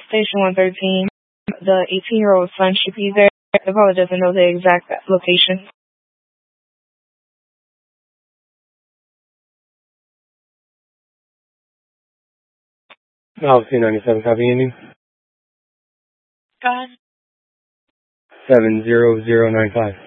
Station 113. The 18-year-old son should be there. The caller doesn't know the exact location. Alpha 97, copy ending. Go ahead. 70095.